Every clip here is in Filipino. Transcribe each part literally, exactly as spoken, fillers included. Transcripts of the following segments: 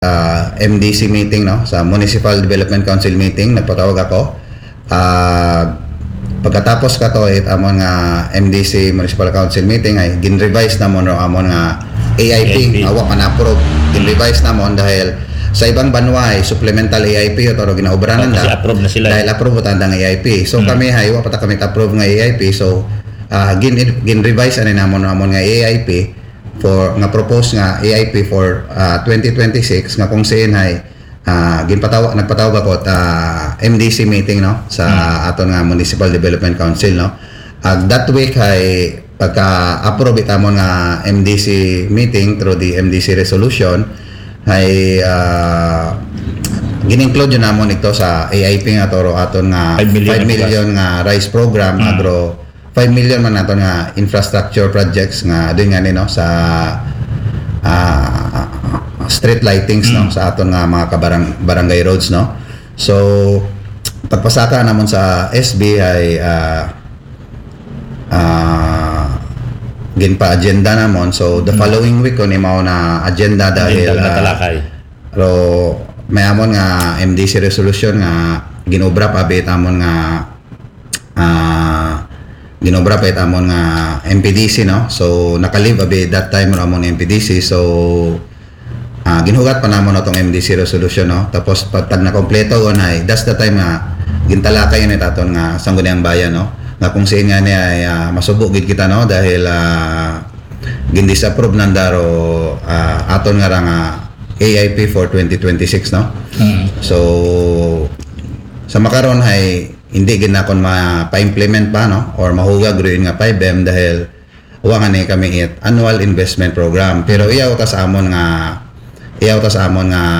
uh, M D C meeting, no, sa Municipal Development Council meeting nagpatawag ako. Uh, pagkatapos ka to it amon nga M D C Municipal Council meeting ay gin-revise na mo no amon nga A I P awa pa na-approve. Gin-revise na mo dahil sa ibang banwa ay supplemental A I P o toro ginaobranan da. Approve na sila. Dahil approve tandang A I P. So hmm. kami hay wa pa ta kami approve nga A I P. So uh, gin gin-revise ani namon amon nga A I P for nga propose nga A I P for uh, twenty twenty-six nga kung siin hay uh, ginpatawag nagpatawag ako at uh, M D C meeting no sa hmm. aton nga Municipal Development Council no. Uh, that week ay pagka-approve itamon nga M D C meeting through the M D C resolution ay uh, gin-include yun namon ito sa A I P nga toro aton nga five million nga rice program hmm. agro five million man naton nga infrastructure projects nga din nga ni no sa uh, street lightings mm. no sa aton nga mga kabarang barangay roads no. So pagpasaka namon sa S B ay uh, uh, ginpa agenda namon. So the mm. following week ko ni mao na agenda dahil uh, pero may amon nga M D C resolution nga ginobra pa bit amon nga uh, ginobra pa itamon nga M P D C no. So nakalive abi that time ramon M P D C. So uh, ginhugat pa namon atong M D C resolution no. Tapos pag na kompleto unay that's the time nga gintalakay ni taton nga sangguniang bayan no. Nga kung siin nga niya ay uh, masubok gid kita no dahil uh, gin-disapprove nandaro uh, aton nga ra nga A I P for twenty twenty-six no. Hmm. So sa makaron hay hindi ginakon ma-implement pa no or mahugag rin nga five M dahil wa nga ni kami it annual investment program pero iyaw ta sa amon nga iyaw ta sa amon nga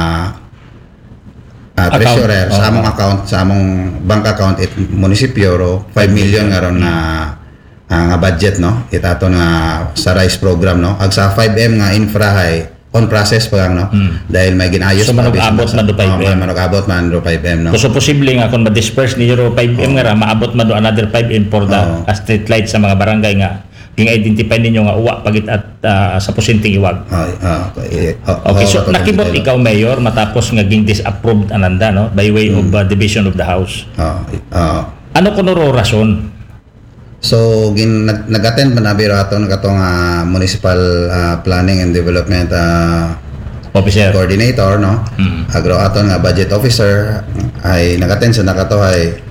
uh, treasurer sa among account sa among bank account it munisipyo ro five million nga ron nga uh, nga budget no it aton nga sa rice program no ag sa five M nga infra hay on process pa lang no hmm. dahil may ginayos so manag-abot man do five M oh, manag-abot man do five M no so posible nga kung ma-disperse ni euro five M oh. nga ra maabot man do another five M for the oh. street light sa mga barangay nga ging-identify ninyo nga uwa pagit at uh, sa posinting iwag oh, oh, okay, oh, okay so oh, nakibot ikaw mayor matapos nga ging disapproved ananda no by way hmm. of uh, division of the house oh, oh. ano kuno ro rason. So gin nag, nag-attend man abi aton katong uh, municipal uh, planning and development uh, officer coordinator no mm. agro aton nga budget officer ay nag-attend sa nakato ay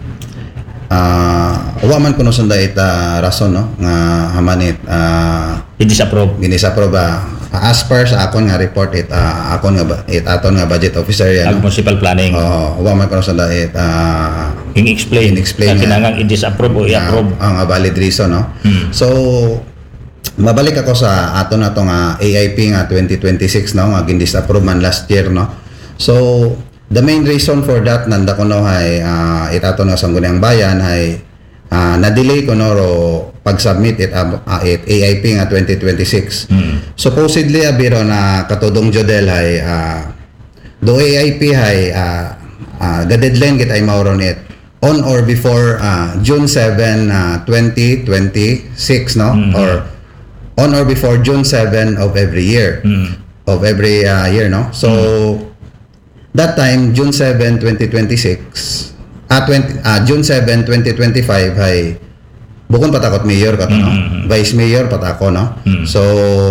uh, wa man kuno sunda ita rason no nga hamanit uh, i-disapprove gin-disapprove uh, as per sa akon nga report it uh, akon nga it aton nga budget officer yan no? Municipal planning oo uh, wa man kuno sunda it uh, in-explain, in-explain na kinangang i-disapprove o i-approve ang uh, valid reason no hmm. So mabalik ako sa ato na to nga A I P nga twenty twenty-six no nga gin-disapprove man last year no. So the main reason for that nanda ko no hay uh, itato nga sangguniang bayan hay uh, na-delay ko no ro pag-submit it, uh, it A I P nga twenty twenty-six hmm. Supposedly abiro na katudong Jodel hay uh, do A I P hay uh, uh, the deadline kita ay mauron it on or before uh, June seventh, uh, twenty twenty-six no mm-hmm. or on or before June seventh of every year mm-hmm. of every uh, year no so mm-hmm. that time June seventh, twenty twenty-six ah twenty uh, June seventh, twenty twenty-five ay bukon patakot mayor kato mm-hmm. no vice mayor patako no mm-hmm. So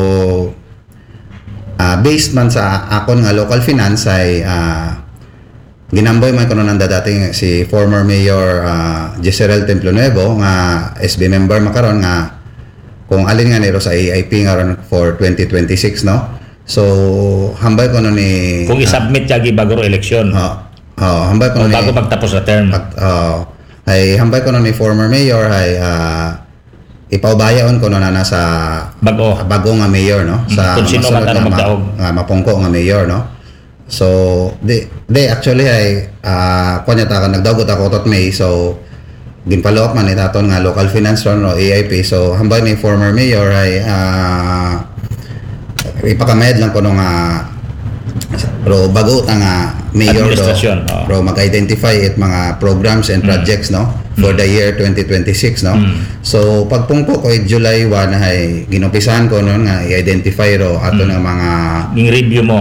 uh, based man sa akon nga local finance ay uh, ginamboy man kuno nanda dating si former mayor uh, Jezreel Templo Nuevo nga S B member makaron nga kung alin nga niro sa A I P nga ron for twenty twenty-six no. So hambay ko no ni kung uh, i-submit yagi bago ro eleksyon. Oh, oh hambay ko no ni bago pagtapos sa term. Pag, oh, ay hambay ko no ni former mayor ay uh, ipaubayaon ko no na nasa bago bago nga mayor no sa kung sino man ano magdaog nga mapungko nga mayor no. So they they actually ay uh, kunya ta nagdagot ako tot May so ginfollow up man itaton nga local finance ron no A I P so hambay ni former mayor ay uh, ipakamayad lang ko no nga pero bago ta nga mayor do oh. Pero mag-identify it mga programs and projects mm. no for mm. the year twenty twenty-six no mm. So pagpungko ko July one ay ginumpisahan ko no nga i-identify ro ato mm. ng mga ging review mo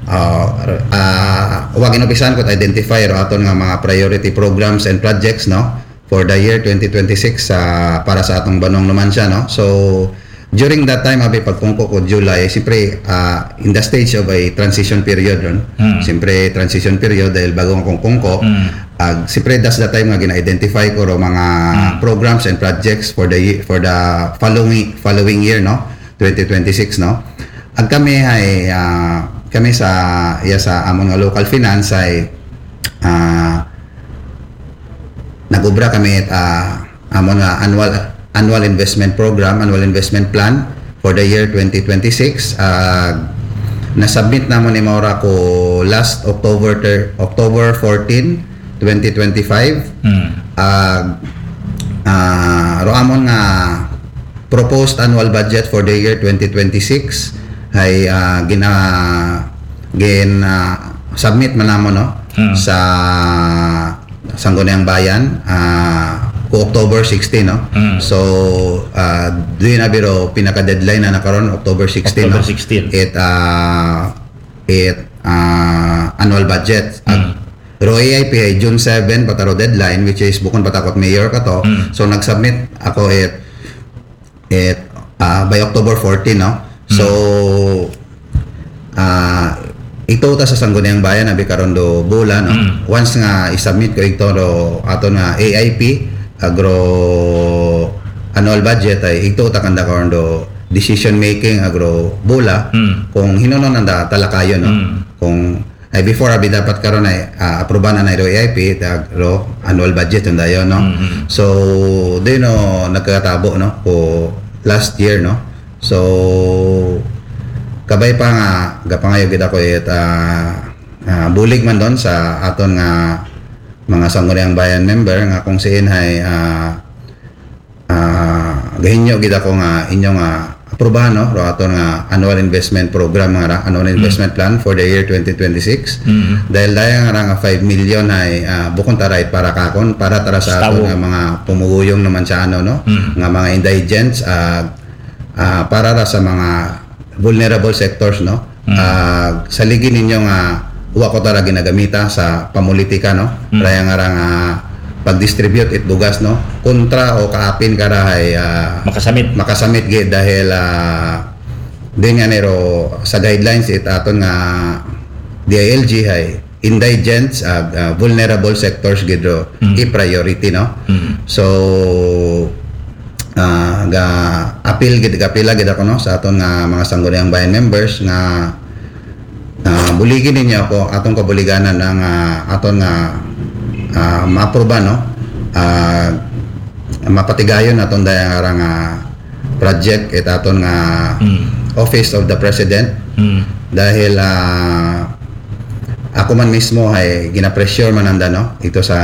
uh, uh, wag inupisan ko identify ro aton nga mga priority programs and projects no for the year twenty twenty-six uh, para sa atong Banong Numancia no. So during that time abi pagpungko ko July siyempre uh, in the stage of a transition period ron. Mm. Siyempre transition period dahil bago akong pungko. Mm. Uh, siyempre that's the time nga gina-identify ko ro mga mm. programs and projects for the for the following following year no twenty twenty-six no. Ag kami ay uh, kami sa iya sa amon nga local finance ay uh, nagubra kami at uh, amon nga annual annual investment program, annual investment plan for the year twenty twenty-six. Uh, na-submit namon ni Maura ko last October October fourteenth, twenty twenty-five. Mm. Uh, uh, roamon nga proposed annual budget for the year twenty twenty-six ay uh, gina gin uh, submit man namon no mm. sa Sangguniang Bayan uh, October sixteenth no. Mm. So uh doon na biro pinaka deadline na nakaron October sixteenth October no? sixteenth it uh it uh annual budget mm. uh, ro A I P ay June seventh pataro deadline which is bukon patakot mayor ka to. Mm. So nag-submit ako it it uh, by October fourteenth no. Mm. So uh ito ta sa Sangguniang Bayan abi karon do bula no. Mm. Once nga i-submit ko ito ro aton nga A I P agro annual budget ay ito takanda karon do decision making agro bula mm. kung hinunon nanda talakayon no. Mm. Kung ay before abi dapat karon ay uh, aprobahan na ro A I P agro annual budget unda yon no. Mm-hmm. So dino nagkatabo no ko last year no. So kabay pa nga gapangayo gid ako it uh, uh, bulig man don sa aton nga mga Sangguniang Bayan member nga kung siin hay uh, uh, gahinyo gid ako nga inyong uh, aprobahan no ro aton nga annual investment program nga annual investment mm. plan for the year twenty twenty-six. Mm-hmm. Dahil daya nga nga five million ay uh, bukon taray para kakon para tara sa aton nga mga pumuguyong naman sa ano no mm. nga mga indigents uh, uh, para ra sa mga vulnerable sectors no. Mm. Uh, sa ligi ninyo nga wa ko tara ginagamita sa pamulitika no. Mm. Raya nga ra nga pag-distribute it bugas no kontra o kaapin karahay uh, makasamit makasamit gid dahil uh, din nga nero sa guidelines it aton nga D I L G hay indigents uh, uh, vulnerable sectors gid ro mm. i-priority no. Mm. So uh, ga appeal gid kapila gid ako no sa aton nga mga Sangguniang Bayan members nga uh, buligin ninyo ako atong kabuliganan ng uh, aton nga uh, maaproba no uh, mapatigayon aton daya nga nga project it aton nga mm. Office of the President mm. dahil uh, ako man mismo ay gina-pressure man anda no ito sa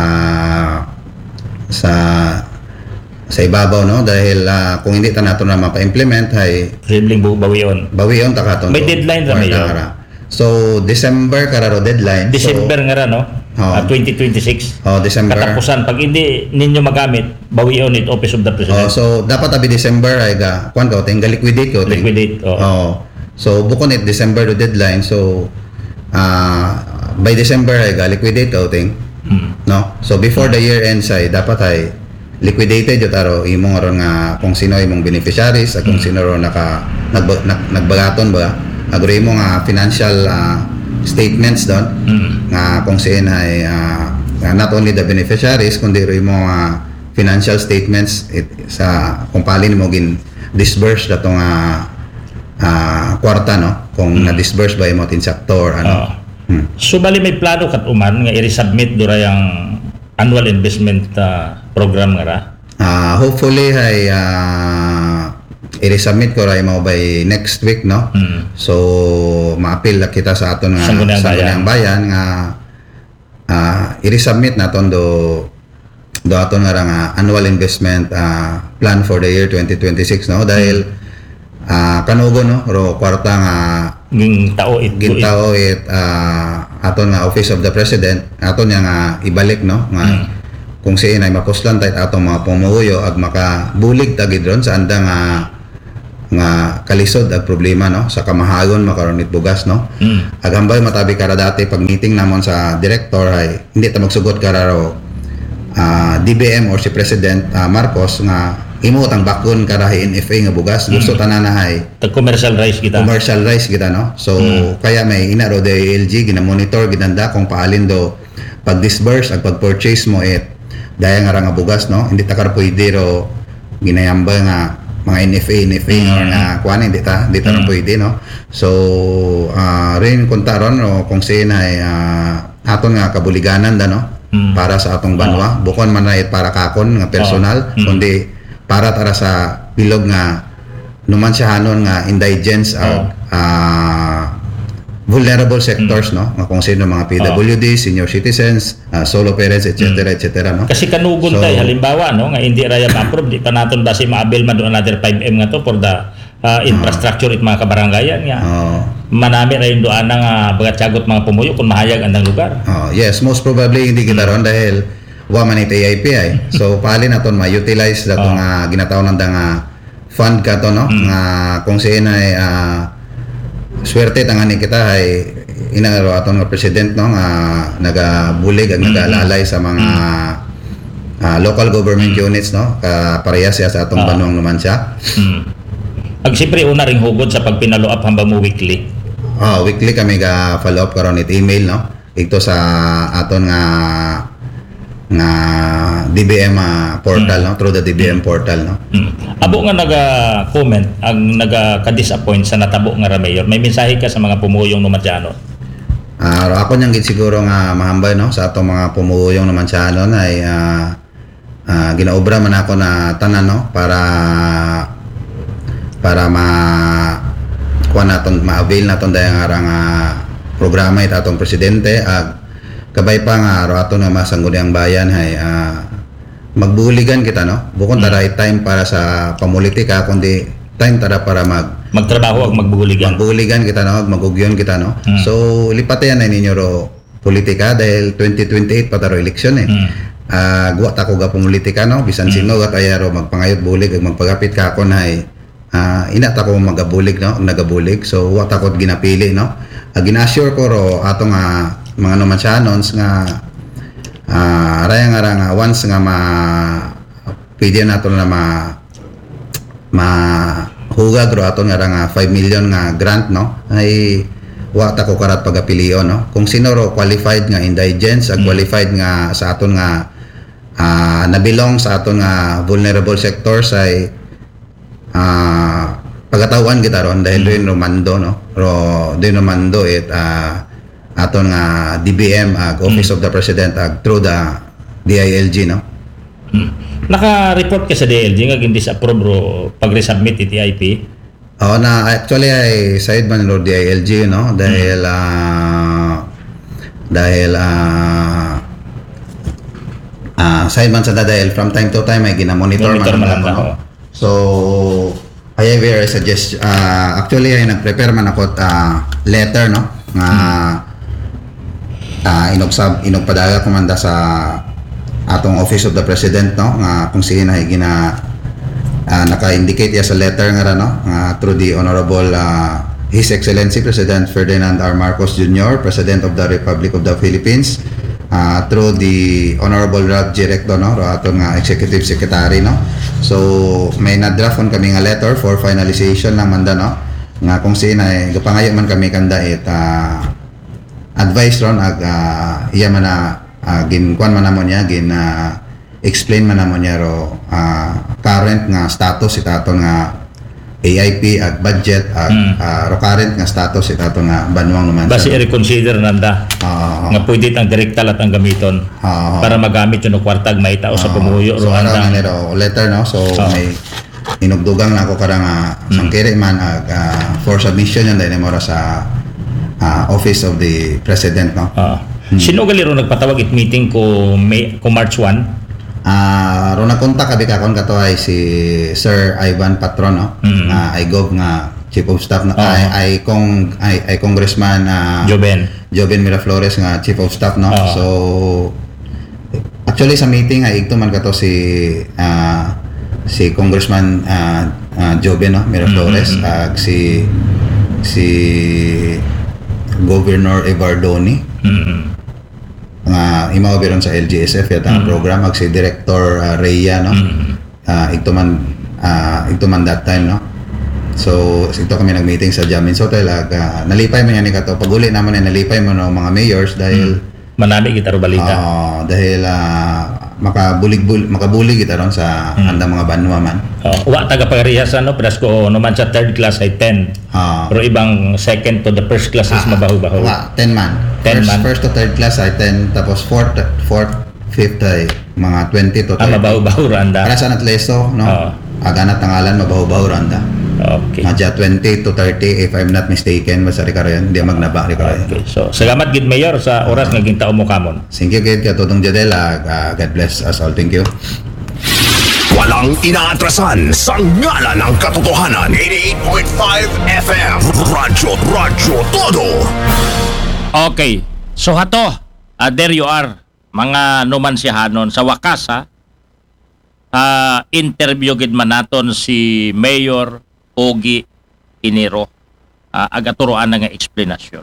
sa sa ibabaw no dahil uh, kung hindi ta nato na mapa-implement ay sibling bawion bawion ta katon may deadline ra mayo. So December kararo deadline December so, nga ra no oh, uh, twenty twenty-six oh December katapusan pag hindi ninyo magamit bawion it Office of the President. Oh, so dapat abi December ay ga kwan ka ting liquidate ko ting liquidate oh. oh so bukon it December do deadline so uh, by December ay ga liquidate ka ting hmm. no so before hmm. the year ends ay dapat ay liquidated yung taro imong ron nga kung sino imong beneficiaries at kung mm. sino ron naka nag, nag, nagbagaton ba agro imong nga financial uh, statements doon mm. nga kung sino ay uh, not only the beneficiaries kundi ro imong uh, financial statements it, sa kung palin mo gin disburse datong uh, uh, kwarta no kung mm. na-disburse ba imo tin sector ano. Uh, hmm. So bali may plano kat uman nga i-resubmit dura yang annual investment uh, program nga ra? Uh, hopefully ay uh, i-resubmit ko ra mo by next week no. Mm. So ma-appeal kita sa aton nga Sangguniang Bayan nga uh, i-resubmit naton do do aton nga ra nga annual investment uh, plan for the year twenty twenty-six no dahil uh, kanugo no ro kwarta nga ging tao it gintao it uh, aton nga Office of the President aton nga ibalik no nga mm. kung siya ay mapuslan tayo atong mga pumuyo ag makabulig tagid ron sa anda nga nga kalisod ag problema no sa kamahagon makaron it bugas no. Mm. Agambay matabi kara dati pag meeting namon sa director ay hindi ta magsugot kararo uh, D B M or si President uh, Marcos nga imo tang bakon kara N F A nga bugas gusto Mm. tanan na hay Tag commercial rice kita. commercial rice kita no. So Mm. kaya may inaro D I L G gina-monitor ginanda kung paalin do pag-disburse ag pag-purchase mo it daya nga ra nga bugas no. Hindi ta kar pwede ro ginayamba nga mga N F A N F A Mm. or nga kuan hindi ta hindi ta Mm. pwede no. So uh, rin kuntaron no kung sin ay uh, aton nga kabuliganan da no. Mm. Para sa atong banwa bukon man na it para kakon nga personal Mm. kundi para tara sa bilog nga numan siya hanon nga indigents ag ah, vulnerable sectors no nga kung sino mga P W D, senior citizens, ah, solo parents etc etc no. Kasi kanugon So- tay halimbawa no nga hindi raya ma-approve di pa naton basi ma-avail man do another five M nga to for the uh, infrastructure it mga kabarangayan nga. Oh, Manami ra yung doan nga bagatsagot mga pumuyo kung mahayag andang lugar. oh, yes, most probably hindi kita ron dahil wa man it A I P ay. So pali naton ma-utilize dato Oh. nga ginatawon nanda nga fund ka to no nga kung sino ay ah, swerte tangani kita ay inaro aton nga president no nga nagabulig ag nagalalay sa mga ah, local government units no ka pareha siya sa atong Ah. banwang naman siya. Hmm. Ag siyempre una ring hugod sa pagpinalo up hambang mo weekly. Oh, weekly kami ga follow up karon it email no. Ito sa aton nga nga D B M ah, portal no through the D B M portal no. Hmm. Abo nga naga-comment ang naga-disappoint sa natabo nga ra mayor. May mensahe ka sa mga pumuyong numadyano. Ah, ako niyang gid siguro nga mahambay no sa atong mga pumuyong naman siya ano ay ah, ah, ginaobra man ako na tanan no para para ma kuha naton ma-avail naton dayang nga nga programa it atong presidente ag kabay pa nga aro aton nga masangguni ang bayan hay ah, magbuligan kita no bukod ta right time para sa pamulitika kundi time tara para mag Magtrabaho ag magbuligan. magbuligan kita no magugyon kita no Mm. so lipatayan na ninyo ro politika dahil twenty twenty-eight pa taro eleksyon eh Mm. ah guwa ta ko ga politika no bisan sino ga kaya ro magpangayot bulig ag magpagapit ka ako na ay ah, ina ta ko magabulig no ag nagabulig so wa ta ko ginapili no ag gina-assure ko ro ato nga mga nomansyanons nga ah raya nga ra nga once nga ma pwede nato na ma ma hugag ro aton nga ra nga five million nga grant no ay wa ta ko karat pagapilion no kung sino ro qualified nga indigents ag qualified nga sa aton nga ah, nabilong sa aton nga vulnerable sectors ay ah pagatawan kita ron dahil rin romando no ro din romando it ah, aton nga D B M ag Office of the President ag through the D I L G no. Hmm. Naka-report ka sa D L G nga gin-disapprove ro pag-resubmit it I P. Oo na actually ay side man Lord D I L G no dahil ah dahil ah ah side man sa da- dahil from time to time ay gina-monitor Monitor man man ako lang no. ako. So I very suggest ah actually ay nag-prepare man ako ah, letter no nga ah inogsab inogpadaga komanda sa atong Office of the President no nga kung sino ay gina ah, naka-indicate ya sa letter nga ra no nga through the Honorable ah, His Excellency President Ferdinand R. Marcos Junior President of the Republic of the Philippines ah, through the Honorable Ralph G. Recto no ro aton nga Executive Secretary no so may na-draft on kami nga letter for finalization lang man da no nga kung sino ay gapangayo man kami kanda it ah, advice ron ag ah, iya man na uh, gin kuan man namon niya gin ah, explain man namon niya ro ah, current nga status itaton nga A I P ag budget ag Mm. ah, ro current nga status itaton nga banwang naman Basi i-reconsider nanda Ah, nga pwede ang direktal at ang gamiton ah, para magamit yung kwartag maitao sa ah, pumuyo so ro ano andang. nga nito letter no so Ah. may inugdugang na ako karang nga sangkiri man ag ah, for submission yan dahil mo ra sa ah, Office of the President no. Ah. Sino galiro nagpatawag it meeting ko May ko March one? Ah, ro nakontak kabi kakon kato ay si Sir Ivan Patron no. Mm. Nga ay gov nga Chief of Staff na Oo. ay ay kong ay, ay Congressman na Joben. Joven Miraflores nga Chief of Staff no. Oo. So actually sa meeting ay igto man kato si ah, si Congressman uh, uh, Jobe no Miraflores mm-hmm. ag si si Governor Evardoni mm-hmm. nga imaw biron sa L G S F yata mm-hmm. program ag si Director uh, Rhea no mm-hmm. uh, ito man uh, ito man that time no. So ito kami nag-meeting sa Jamin's Hotel ag uh, nalipay man yan ni kato paguli naman na nalipay mo no mga mayors dahil mm-hmm. manami kita ro balita. Uh, dahil uh, makabulig makabulig kita ron sa hmm. andang mga banwa man. Oh, wa taga pagarihasan no pedas ko no man sa third class ay ten. Uh, Pero ibang second to the first class is uh, mabaho-baho. Wa ten man. ten first, man. First to third class ay ten tapos fourth fourth fifth ay mga twenty to thirty. Ah, mabaho-baho randa. Para sa natleso no. Oh. Aganat tangalan mabaho-baho randa. Okay. Madya twenty to thirty if I'm not mistaken masari ka rin hindi magnaba ri ka rin. Okay. So salamat gid Mayor sa oras nga gintaom mo kamon. Thank you gid katudong Jadela. Uh, God bless us all. Thank you. Walang inaatrasan sa ngalan ng katotohanan. eighty-eight point five F M Radyo Radyo Todo. Okay. So hato, uh, there you are mga numansyahanon sa wakas ha. Uh, interview gid man naton si Mayor Ogie Enero uh, agaturoan na nga explanation.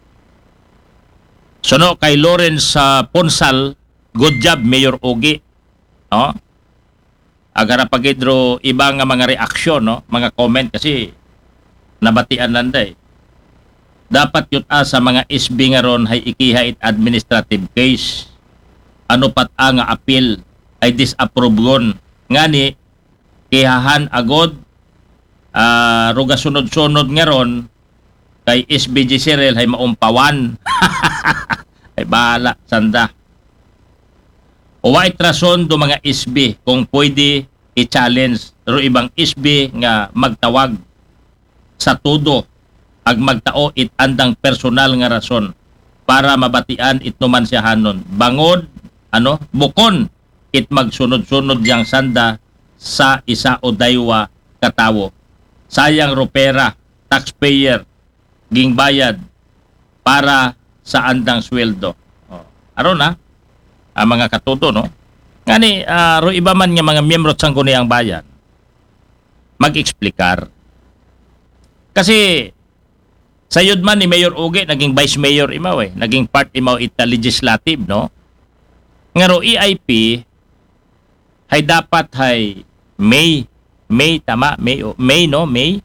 So no, kay Lawrence uh, Ponsal, good job Mayor Ogie. No? Agara pagidro iba nga mga reaksyon, no? Mga comment kasi nabatian nanda eh. Dapat yun ah, sa mga S B nga ron hay ikihait administrative case. Ano pat ang nga appeal ay disapprove gon. Ngani kihahan agod Uh, ruga sunod-sunod nga ron kay S B G Cyril hay maumpawan. Ay bahala, sanda. O white rason do mga S B kung pwede i-challenge ro ibang S B nga magtawag sa tudo ag magtao it andang personal nga rason para mabatian it numansyahanon. Bangod, ano, bukon it magsunod-sunod yang sanda sa isa o daywa katawo. Sayang ropera, taxpayer, ging bayad para sa andang sweldo. Oh. Aron na, ang mga katuto, no? Ngani, uh, ro iba man nga mga miyembro sang kuniyang bayan, mag-explikar. Kasi, sayod man ni Mayor Ogie, naging vice mayor imaw eh, naging part imaw ita legislative, no? Nga ro E I P, hay dapat hay May May, tama, May, May no, May,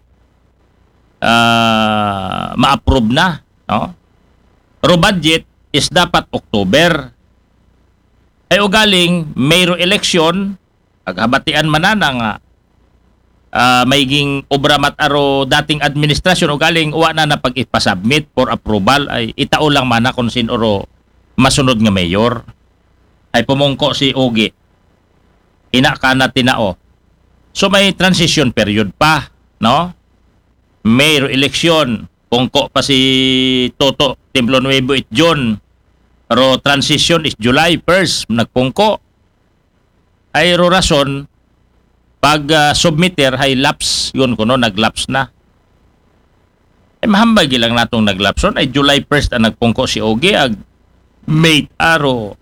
uh, ma-approve na, no? Pero budget is dapat October. Ay ugaling, Mayro election, aghabatian man na nga, uh, maiging obra mat aro dating administrasyon, ugaling uwa na na pag-ipasubmit for approval, ay itao lang man na kung sino ro masunod nga mayor. Ay pumungko si Ogie. Ina ka na tinao. So may transition period pa, no? Mayor election, pungko pa si Toto Templo Nuevo it June. Pero transition is July first, nagpungko. Ay ro rason pag uh, submitter hay lapse yun kuno naglapse na. Ay mahambay gilang natong naglapse ay July first ang nagpungko si Ogie ag May aro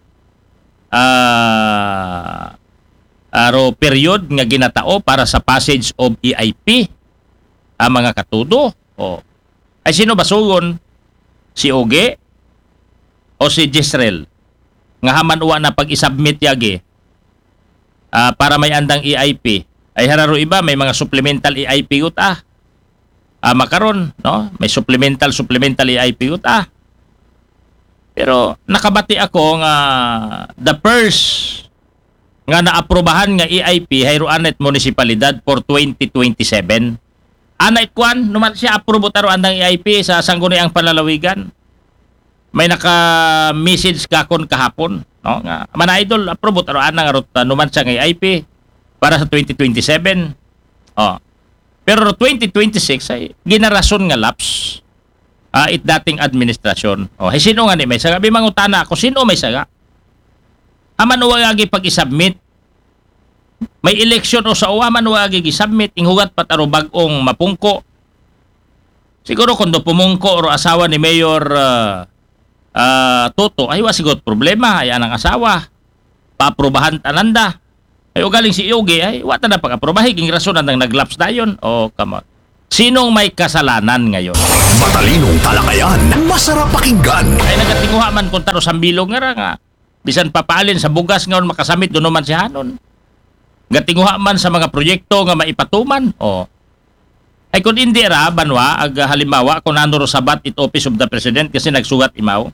ah uh, aro period nga ginatao para sa passage of E I P ang mga katudo. O ay sino basugon? Si Ogie o si Jezreel nga haman uwa na pag-isubmit yagi uh, para may andang E I P ay hararo iba may mga supplemental E I P ut ah uh, makaron no may supplemental supplemental E I P ut ah pero nakabati ako nga the first nga naaprubahan nga E I P hayroan at munisipalidad for twenty twenty-seven. Anay kwan numan siya aprubo taro andang E I P sa sangguniang panlalawigan. May naka-message kakon kahapon, no? Nga man idol aprubo taro andang arot numan siya nga E I P para sa twenty twenty-seven. Oh. Pero twenty twenty-six ay ginarason nga lapse. Ah, it dating administrasyon. Oh, hay sino nga ni may saga bi mangutana ako sino may saga? Aman wagi pag-isubmit. May election o sa uwaman wagi gi-submit inghugat pataro bag-ong mapungko. Siguro kung do pumungko o asawa ni Mayor uh, uh, Toto ay wa siguro problema ay anang asawa. Paaprubahan tananda. Ay o galing si Yogi ay wata na pag-aprobahi king rason nang naglaps dayon. Oh, come on. Sinong may kasalanan ngayon? Matalinong talakayan, masarap pakinggan. Ay nagatinguha man kung taro sambilog nga ra nga. Bisan papaalin sa bugas ngayon makasamit doon man si Hanon. Gatinguha man sa mga proyekto nga maipatuman. Oh. Ay kung hindi ra banwa ag halimbawa kung nano ro sabat it office of the president kasi nagsugat imaw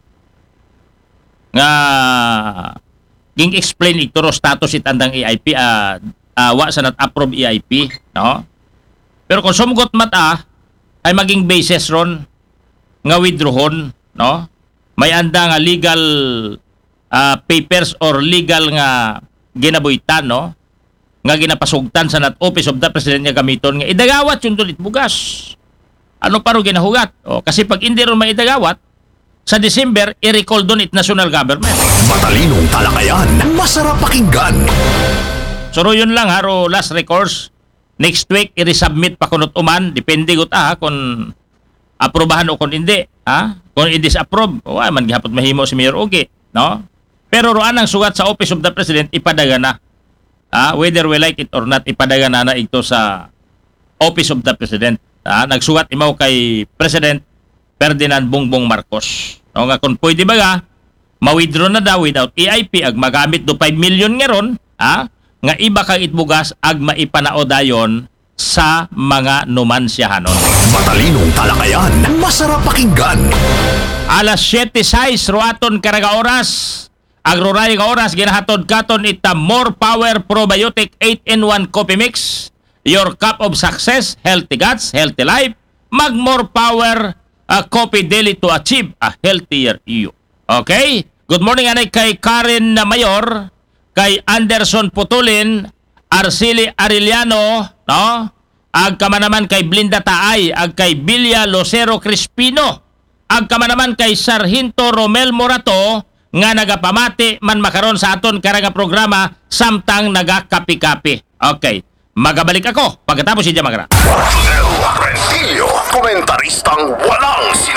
nga ging explain iktoro status itandang E I P uh, uh, wa sa not approve E I P, no? Pero kung sumgot mata ay maging basis ron nga withdrawon, no? May anda nga legal uh, papers or legal nga ginabuhitan, no? Nga ginapasugtan sa not office of the president nga gamiton nga idagawat yung tulit bugas. Ano paro ginahugat? O, kasi pag hindi ron maidagawat, sa December, i-recall doon it national government. Matalinong talakayan, masarap pakinggan. So yun lang haro last recourse. Next week, i-resubmit pa kunot uman. Depende gut ah kung aprobahan o kung hindi. Ha? Kung i-disapprove, o ay man gihapot mahimo si Mayor Ogie. No? Pero roan ang sugat sa Office of the President, ipadaga na. Ah, whether we like it or not, ipadaga na na ito sa Office of the President. Ah, nagsugat imaw kay President Ferdinand Bongbong Marcos. O nga kung pwede ba ga, ma-withdraw na daw without E I P, ag magamit do five million nga ron, ah, nga iba kang itbugas, ag maipanao dayon sa mga numansyahanon. Matalinong talakayan, masarap pakinggan. Alas siyete sais ruaton karaga oras. Agroray nga oras ginahatod katon ita More Power Probiotic eight in one Coffee Mix. Your cup of success, healthy guts, healthy life. Mag More Power uh, Coffee Daily to achieve a healthier you. Okay? Good morning anay kay Karen Mayor, kay Anderson Putulin, Arceli Arellano, no? Ag kama naman kay Blinda Taay, ag kay Bilya Lucero Crispino, ag kama naman kay Sargento Romel Morato, nga nagapamati man makaron sa aton karanga programa samtang nagakapi-kapi. Okay, magabalik ako pagkatapos si Jamagara. Rodel Rentillo, komentaristang walang